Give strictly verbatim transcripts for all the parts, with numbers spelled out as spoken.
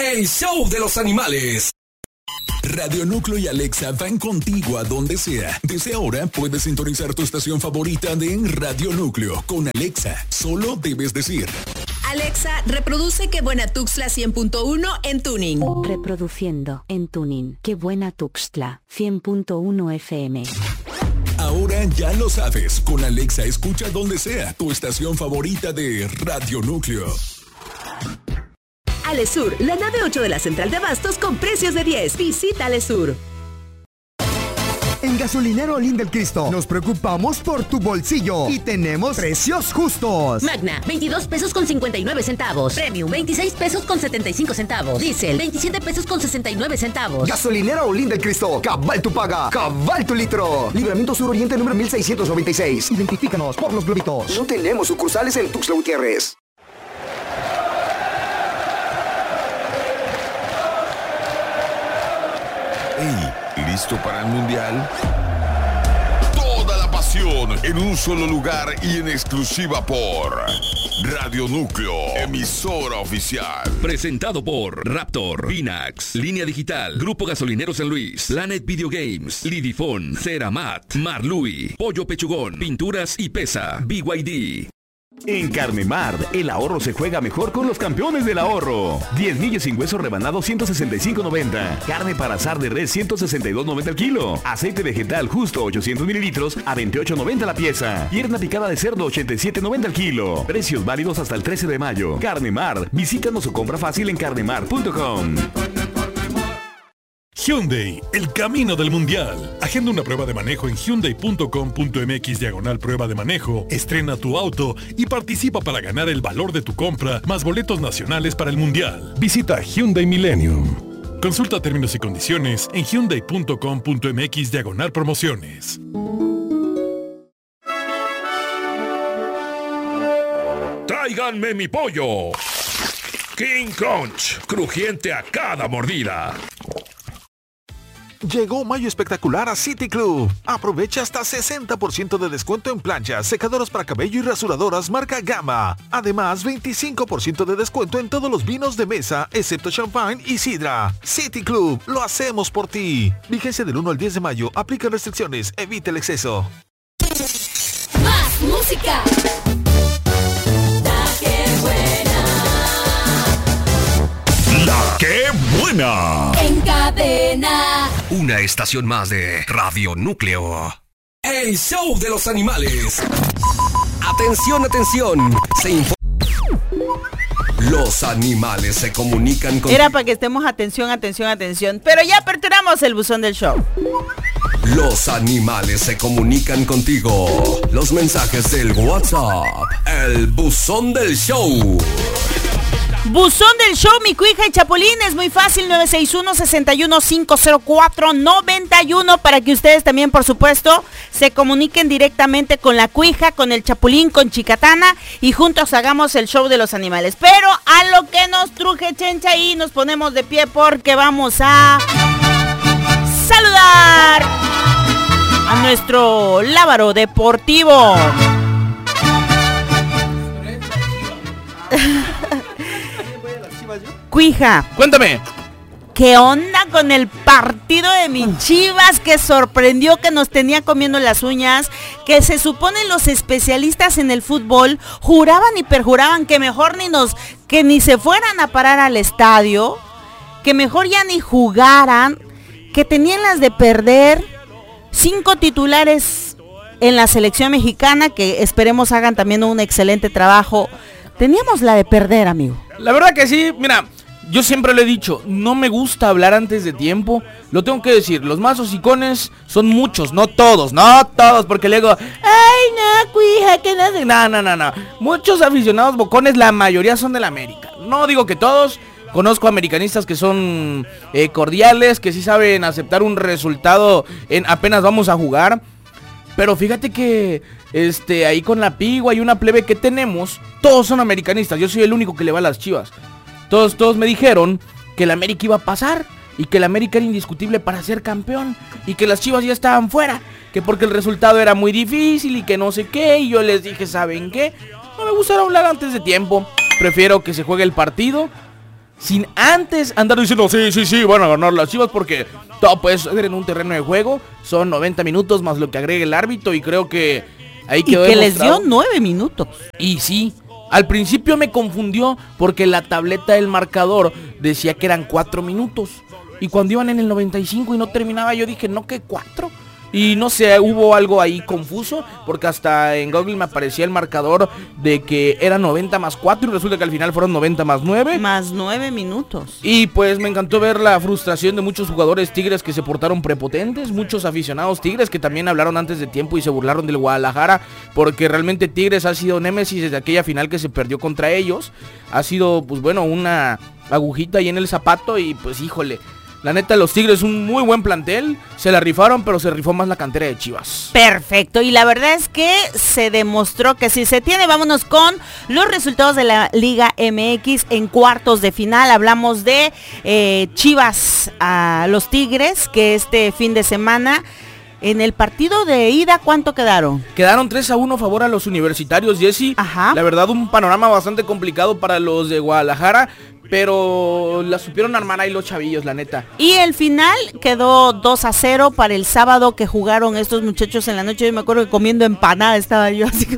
El show de los animales. Radio Núcleo y Alexa van contigo a donde sea. Desde ahora puedes sintonizar tu estación favorita de Radio Núcleo con Alexa. Solo debes decir: Alexa, reproduce Qué Buena Tuxtla cien punto uno en tuning. Reproduciendo en tuning Qué Buena Tuxtla cien punto uno F M. Ahora ya lo sabes. Con Alexa escucha donde sea tu estación favorita de Radio Núcleo. Alesur, la nave ocho de la central de abastos con precios de diez. Visita Alesur. En Gasolinero Olín del Cristo nos preocupamos por tu bolsillo y tenemos precios justos. Magna, veintidós pesos con cincuenta y nueve centavos. Premium, veintiséis pesos con setenta y cinco centavos. Diesel, veintisiete pesos con sesenta y nueve centavos. Gasolinero Olín del Cristo, cabal tu paga, cabal tu litro. Libramiento Sur Oriente número mil seiscientos noventa y seis. Identifícanos por los globitos. No tenemos sucursales en Tuxtla Gutiérrez. Hey, ¿listo para el mundial? Toda la pasión en un solo lugar y en exclusiva por Radio Núcleo, emisora oficial. Presentado por Raptor, Pinax, Línea Digital, Grupo Gasolinero San Luis, Planet Video Games, Lidifón, Ceramat, Marlui, Pollo Pechugón, Pinturas y Pesa, B Y D. En Carnemart, el ahorro se juega mejor con los campeones del ahorro. diez millas sin hueso rebanado ciento sesenta y cinco noventa. Carne para asar de res ciento sesenta y dos noventa el kilo. Aceite vegetal justo ochocientos mililitros a veintiocho noventa la pieza. Pierna picada de cerdo ochenta y siete noventa el kilo. Precios válidos hasta el trece de mayo. Carnemart, visítanos o compra fácil en carnemart punto com. Hyundai, el camino del mundial. Agenda una prueba de manejo en hyundai punto com punto m x diagonal prueba de manejo. Estrena tu auto y participa para ganar el valor de tu compra más boletos nacionales para el mundial. Visita Hyundai Millennium. Consulta términos y condiciones en hyundai punto com punto m x diagonal promociones. Tráiganme mi pollo. King Crunch, crujiente a cada mordida. Llegó mayo espectacular a City Club. Aprovecha hasta sesenta por ciento de descuento en planchas, secadoras para cabello y rasuradoras marca Gama. Además, veinticinco por ciento de descuento en todos los vinos de mesa, excepto champán y sidra. City Club, lo hacemos por ti. Vigencia del uno al diez de mayo. Aplica restricciones. Evita el exceso. Más música. La que buena. En cadena. Una estación más de Radio Núcleo. El show de los animales. Atención, atención. Se informa. Los animales se comunican con... Era para que estemos atención, atención, atención. Pero ya aperturamos el buzón del show. Los animales se comunican contigo. Los mensajes del WhatsApp. El buzón del show. Buzón del show, mi cuija y chapulín, es muy fácil, nueve seis uno, seis uno cinco cero cuatro, nueve uno, para que ustedes también, por supuesto, se comuniquen directamente con la cuija, con el chapulín, con Chicatana, y juntos hagamos el show de los animales. Pero a lo que nos truje Chencha y nos ponemos de pie porque vamos a saludar a nuestro lábaro deportivo. Cuija, cuéntame. ¿Qué onda con el partido de mis Chivas que sorprendió, que nos tenía comiendo las uñas? Que se supone los especialistas en el fútbol juraban y perjuraban que mejor ni nos, que ni se fueran a parar al estadio, que mejor ya ni jugaran, que tenían las de perder. Cinco titulares en la selección mexicana que esperemos hagan también un excelente trabajo. Teníamos la de perder, amigo. La verdad que sí, mira, yo siempre lo he dicho, no me gusta hablar antes de tiempo, lo tengo que decir, los más hocicones son muchos, no todos, no todos, porque luego, ay, no, cuija, que no sé, no, no, no, no, muchos aficionados bocones, la mayoría son del América, no digo que todos, conozco americanistas que son eh, cordiales, que sí saben aceptar un resultado en apenas vamos a jugar, pero fíjate que, este, ahí con la Pigua y una plebe que tenemos, todos son americanistas, yo soy el único que le va a las Chivas. Todos, todos me dijeron que el América iba a pasar y que el América era indiscutible para ser campeón y que las Chivas ya estaban fuera, que porque el resultado era muy difícil y que no sé qué, y yo les dije, ¿saben qué? No me gusta hablar antes de tiempo, prefiero que se juegue el partido, sin antes andar diciendo, sí, sí, sí, van a ganar las Chivas, porque todo puede suceder en un terreno de juego. Son noventa minutos más lo que agregue el árbitro, y creo que ahí quedó y que demostrado. Les dio nueve minutos. Y sí, al principio me confundió porque la tableta del marcador decía que eran cuatro minutos. Y cuando iban en el noventa y cinco y no terminaba, yo dije, no, que cuatro. Y no sé, hubo algo ahí confuso, porque hasta en Google me aparecía el marcador de que era noventa más cuatro y resulta que al final fueron noventa más nueve. Más nueve minutos. Y pues me encantó ver la frustración de muchos jugadores tigres que se portaron prepotentes, muchos aficionados tigres que también hablaron antes de tiempo y se burlaron del Guadalajara, porque realmente Tigres ha sido némesis desde aquella final que se perdió contra ellos. Ha sido, pues bueno, una agujita ahí en el zapato y pues híjole. La neta, los Tigres, un muy buen plantel, se la rifaron, pero se rifó más la cantera de Chivas. Perfecto, y la verdad es que se demostró que sí se tiene. Vámonos con los resultados de la Liga M X en cuartos de final. Hablamos de eh, Chivas a los Tigres, que este fin de semana, en el partido de ida, ¿cuánto quedaron? Quedaron tres a uno a favor a los universitarios, Jessy. Ajá. La verdad, un panorama bastante complicado para los de Guadalajara, pero la supieron armar ahí los chavillos, la neta. Y el final quedó dos a cero para el sábado que jugaron estos muchachos en la noche. Yo me acuerdo que comiendo empanada estaba yo así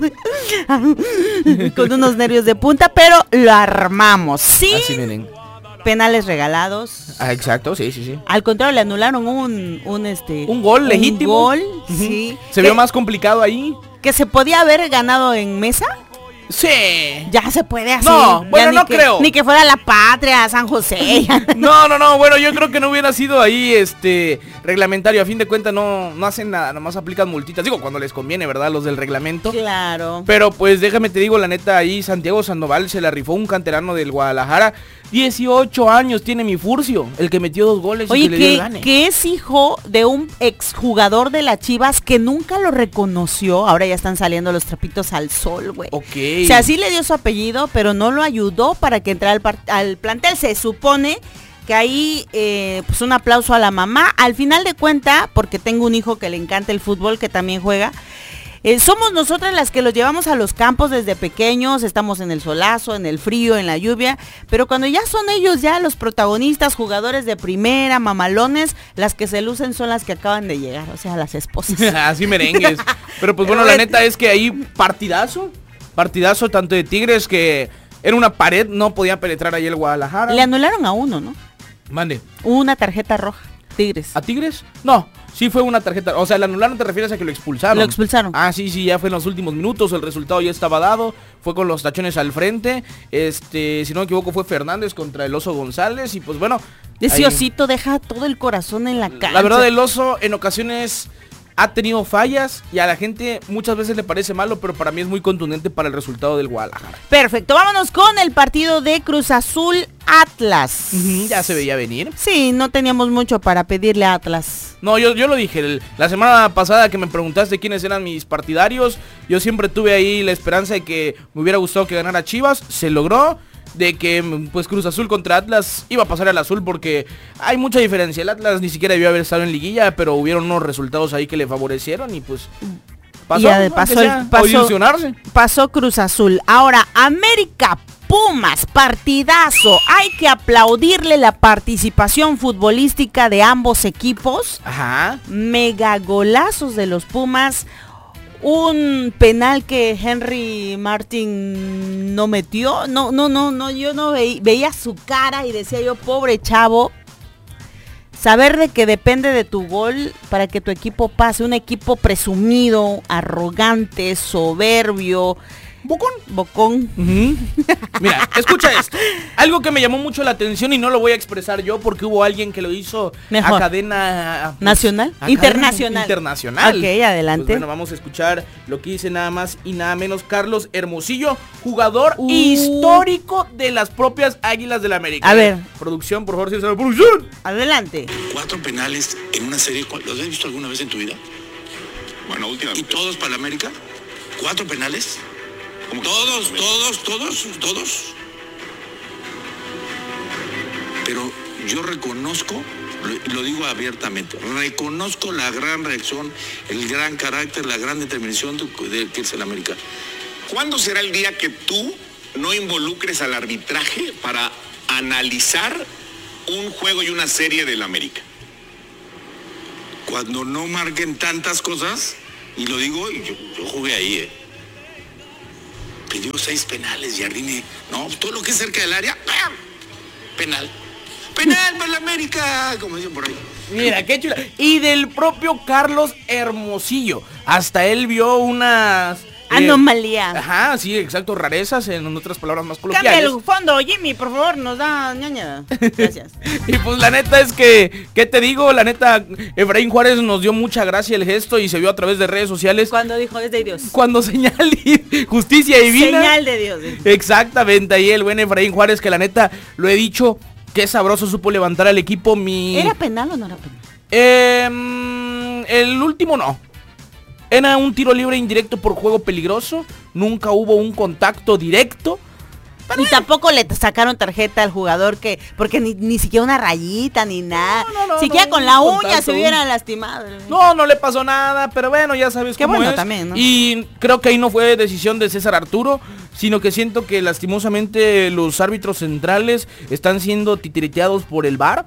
con unos nervios de punta, pero lo armamos. Sí. Así vienen. Penales regalados. Ah, exacto, sí, sí, sí. Al contrario, le anularon un un este un gol legítimo. Un gol, uh-huh. Sí. Se vio más complicado ahí. Que se podía haber ganado en mesa. Sí. Ya se puede hacer. No, bueno, no que, creo. Ni que fuera la Patria, San José. No, no, no, bueno, yo creo que no hubiera sido ahí este reglamentario. A fin de cuentas no, no hacen nada, nomás aplican multitas. Digo, cuando les conviene, ¿verdad? Los del reglamento. Claro. Pero pues déjame te digo, la neta, ahí Santiago Sandoval se la rifó, un canterano del Guadalajara. dieciocho años tiene mi Furcio, el que metió dos goles. Oye, y que, que, le dio el gane. que es hijo de un exjugador de las Chivas que nunca lo reconoció. Ahora ya están saliendo los trapitos al sol, güey. Ok. O sea, sí le dio su apellido, pero no lo ayudó para que entrara al, par- al plantel. Se supone que ahí, eh, pues un aplauso a la mamá. Al final de cuenta, porque tengo un hijo que le encanta el fútbol, que también juega, Eh, somos nosotras las que los llevamos a los campos desde pequeños, estamos en el solazo, en el frío, en la lluvia, pero cuando ya son ellos ya los protagonistas, jugadores de primera, mamalones, las que se lucen son las que acaban de llegar, o sea, las esposas. Así merengues. Pero pues bueno, la neta es que ahí partidazo, partidazo tanto de Tigres que era una pared, no podía penetrar ahí el Guadalajara. Le anularon a uno, ¿no? Mande. Una tarjeta roja, Tigres. ¿A Tigres? No. Sí fue una tarjeta, o sea, el anularon te refieres a que lo expulsaron. Lo expulsaron. Ah, sí, sí, ya fue en los últimos minutos, el resultado ya estaba dado, fue con los tachones al frente, este, si no me equivoco fue Fernández contra el Oso González y pues bueno. Ese ahí, osito deja todo el corazón en la cancha. La verdad el Oso en ocasiones ha tenido fallas y a la gente muchas veces le parece malo, pero para mí es muy contundente para el resultado del Guadalajara. Perfecto, vámonos con el partido de Cruz Azul Atlas. Uh-huh, ya se veía venir. Sí, no teníamos mucho para pedirle a Atlas. No, yo, yo lo dije, el, la semana pasada que me preguntaste quiénes eran mis partidarios, yo siempre tuve ahí la esperanza de que me hubiera gustado que ganara Chivas, se logró, de que pues Cruz Azul contra Atlas iba a pasar al azul porque hay mucha diferencia, el Atlas ni siquiera debió haber estado en liguilla, pero hubieron unos resultados ahí que le favorecieron y pues pasó, y pasó, sea, el, pasó, pasó Cruz Azul. Ahora, América Pumas, partidazo. Hay que aplaudirle la participación futbolística de ambos equipos. Ajá. Mega golazos de los Pumas. Un penal que Henry Martin no metió. No, no, no, no. Yo no ve, veía su cara y decía yo, pobre chavo. Saber de que depende de tu gol para que tu equipo pase. Un equipo presumido, arrogante, soberbio. Bocón. Bocón. Uh-huh. Mira, escucha esto. Algo que me llamó mucho la atención y no lo voy a expresar yo porque hubo alguien que lo hizo Mejor. a cadena... Pues, ¿nacional? A internacional. Cadena internacional. Ok, adelante. Pues bueno, vamos a escuchar lo que dice nada más y nada menos Carlos Hermosillo, jugador uh. histórico de las propias Águilas del América. A ver. Producción, por favor, si es la producción. Adelante. Cuatro penales en una serie, ¿los has visto alguna vez en tu vida? Bueno, últimamente. ¿Y todos para la América? ¿Cuatro penales? Todos, todos, todos, todos. Pero yo reconozco, lo, lo digo abiertamente, reconozco la gran reacción, el gran carácter, la gran determinación de, de que es el América. ¿Cuándo será el día que tú no involucres al arbitraje para analizar un juego y una serie del América? Cuando no marquen tantas cosas, y lo digo, yo, yo jugué ahí, eh. Pidió seis penales, Jardine. No, todo lo que es cerca del área, ¡pam! Penal. Penal para la América, como dicen por ahí. Mira, qué chula. Y del propio Carlos Hermosillo. Hasta él vio unas... Anomalía. Eh, ajá, sí, exacto, rarezas, en otras palabras más coloquiales. Cambia el fondo, Jimmy, por favor, nos da ñaña. Gracias. Y pues la neta es que, ¿qué te digo? La neta, Efraín Juárez nos dio mucha gracia el gesto y se vio a través de redes sociales. Cuando dijo, es de Dios. Cuando señal y justicia divina. Señal de Dios. ¿Eh? Exactamente, ahí el buen Efraín Juárez, que la neta, lo he dicho, qué sabroso supo levantar al equipo. Mi... ¿Era penal o no era penal? Eh, el último no. Era un tiro libre indirecto por juego peligroso. Nunca hubo un contacto directo. Pero y tampoco le sacaron tarjeta al jugador que... Porque ni, ni siquiera una rayita ni nada. No, no, no, siquiera no, con la uña contacto. Se hubiera lastimado. No, no le pasó nada. Pero bueno, ya sabes qué cómo bueno es. También, ¿no? Y creo que ahí no fue decisión de César Arturo, sino que siento que lastimosamente los árbitros centrales están siendo titireteados por el V A R.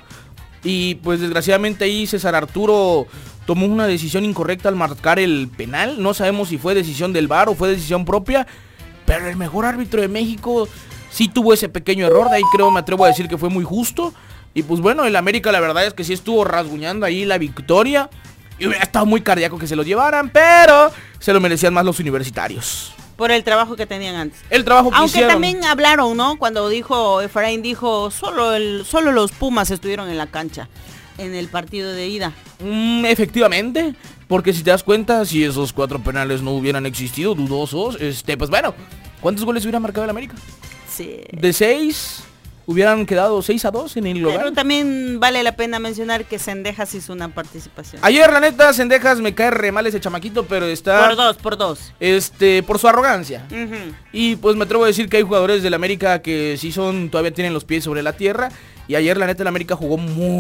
Y pues desgraciadamente ahí César Arturo tomó una decisión incorrecta al marcar el penal. No sabemos si fue decisión del V A R o fue decisión propia, pero el mejor árbitro de México sí tuvo ese pequeño error. De ahí creo, me atrevo a decir que fue muy justo. Y pues bueno, el América la verdad es que sí estuvo rasguñando ahí la victoria. Y hubiera estado muy cardíaco que se lo llevaran, pero se lo merecían más los universitarios. Por el trabajo que tenían antes. El trabajo que Aunque hicieron. También hablaron, ¿no? Cuando dijo, Efraín dijo, solo el solo los Pumas estuvieron en la cancha en el partido de ida. Mm, efectivamente, porque si te das cuenta, si esos cuatro penales no hubieran existido, dudosos, este, pues bueno, ¿cuántos goles hubiera marcado el América? Sí. De seis, hubieran quedado seis a dos en el global. Pero también vale la pena mencionar que Cendejas hizo una participación. Ayer, la neta, Cendejas me cae re mal ese chamaquito, pero está... Por dos, por dos. Este, por su arrogancia. Uh-huh. Y pues me atrevo a decir que hay jugadores del América que sí son, todavía tienen los pies sobre la tierra. Y ayer, la neta, el América jugó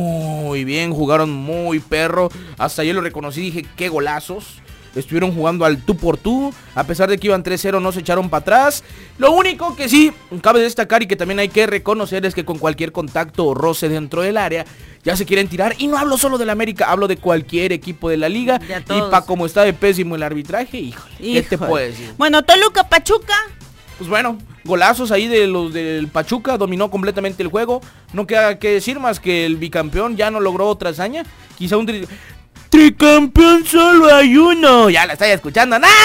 muy bien, jugaron muy perro. Hasta ayer lo reconocí, dije, qué golazos. Estuvieron jugando al tú por tú. A pesar de que iban tres cero, no se echaron para atrás. Lo único que sí cabe destacar y que también hay que reconocer es que con cualquier contacto o roce dentro del área ya se quieren tirar. Y no hablo solo del América, hablo de cualquier equipo de la liga. Y para como está de pésimo el arbitraje, híjole, ¿qué te puedo decir? Bueno, Toluca, Pachuca. Pues bueno, golazos ahí de los del Pachuca, dominó completamente el juego. No queda que decir más que el bicampeón ya no logró otra hazaña. Quizá un... Tri... Tricampeón solo hay uno. Ya la estoy escuchando. ¡No!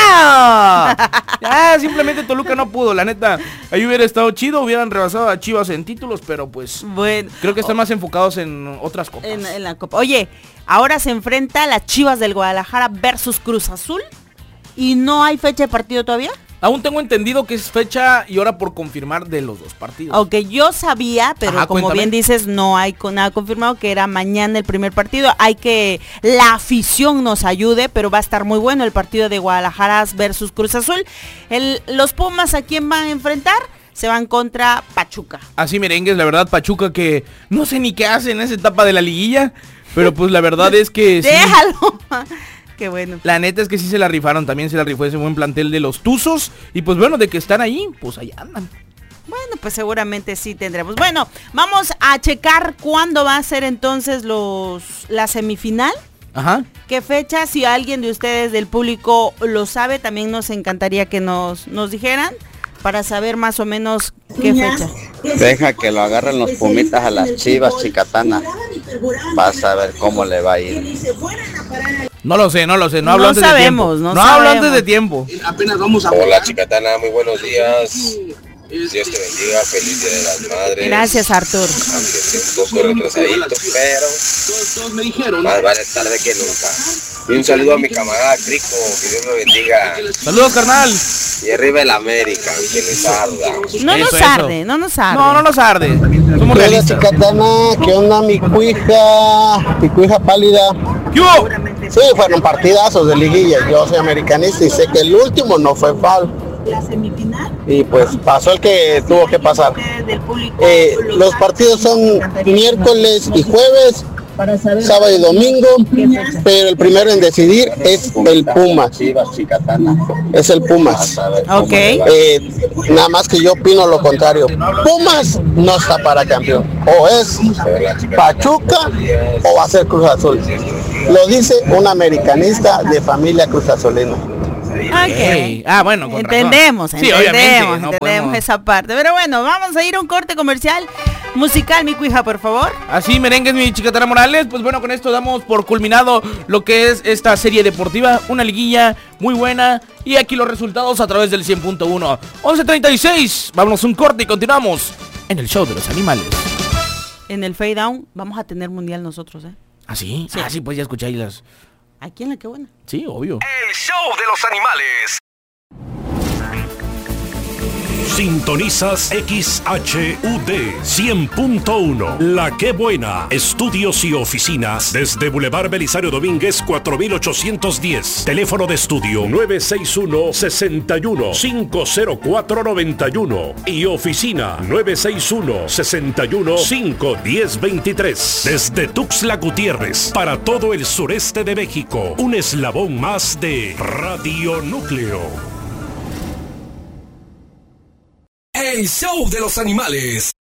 Ya simplemente Toluca no pudo, la neta. Ahí hubiera estado chido, hubieran rebasado a Chivas en títulos, pero pues bueno, creo que están más enfocados en otras copas. En, en la copa. Oye, ahora se enfrenta a las Chivas del Guadalajara versus Cruz Azul. ¿Y no hay fecha de partido todavía? Aún tengo entendido que es fecha y hora por confirmar de los dos partidos. Aunque yo sabía, pero Ajá, como cuéntame. bien dices, no hay con nada confirmado que era mañana el primer partido. Hay que la afición nos ayude, pero va a estar muy bueno el partido de Guadalajara versus Cruz Azul. El, los Pumas, ¿a quién van a enfrentar? Se van contra Pachuca. Así merengues, la verdad, Pachuca que no sé ni qué hace en esa etapa de la liguilla, pero pues la verdad es que... Déjalo. Sí. Qué bueno. La neta es que sí se la rifaron, también se la rifó ese buen plantel de los Tuzos. Y pues bueno, de que están ahí, pues ahí andan. Bueno, pues seguramente sí tendremos. Bueno, vamos a checar cuándo va a ser entonces los la semifinal. Ajá. ¿Qué fecha? Si alguien de ustedes del público lo sabe, también nos encantaría que nos, nos dijeran para saber más o menos qué fecha. Deja que lo agarren los pumitas a las Chivas chicatanas. Vas a ver cómo le va a ir. No lo sé, no lo sé, no hablo no antes sabemos, de tiempo. No, no hablo antes de tiempo. Apenas vamos a Hola chicatana, muy buenos días. Dios te bendiga, feliz día de las madres. Gracias, Artur. Aunque sea un poco retrasadito, pero todos, todos me dijeron, más vale tarde que nunca. Y un saludo a mi camarada Crico, que Dios me bendiga. Saludos, carnal. Y arriba el América, que les arda. No nos Eso, arde, eso. no nos arde. No, no nos arde. Somos Hola realistas. chicatana, ¿qué onda mi cuija? Mi cuija pálida. ¿Qué hubo? Sí, fueron partidazos de liguilla. Yo soy americanista y sé que el último no fue foul. La semifinal. Y pues pasó el que tuvo que pasar. Eh, los partidos son miércoles y jueves sábado y domingo, pero el primero en decidir es el Pumas. Es el Pumas. Ok. Eh, nada más que yo opino lo contrario. Pumas no está para campeón. O es Pachuca o va a ser Cruz Azul. Lo dice un americanista de familia Cruz Azulina. Okay. Ah, bueno, con entendemos, razón. Sí, entendemos, no entendemos podemos... esa parte. Pero bueno, vamos a ir a un corte comercial musical, mi cuija, por favor. Así, merengues, mi chicatana Morales. Pues bueno, con esto damos por culminado lo que es esta serie deportiva, una liguilla muy buena. Y aquí los resultados a través del cien punto uno. once treinta y seis, vámonos a un corte y continuamos en el show de los animales. En el fade down vamos a tener mundial nosotros, ¿eh? ¿Ah, sí? Sí. Ah, sí, pues ya escucháis las... Aquí en la que buena. Sí, obvio. El show de los animales. Sintonizas X H U D cien punto uno. La que buena. Estudios y oficinas desde Boulevard Belisario Domínguez cuatro mil ochocientos diez. Teléfono de estudio nueve seis uno, seis uno, cinco cero cuatro, nueve uno y oficina nueve seis uno, seis uno, cinco uno cero, dos tres. Desde Tuxtla Gutiérrez para todo el sureste de México. Un eslabón más de Radio Núcleo. El show de los animales.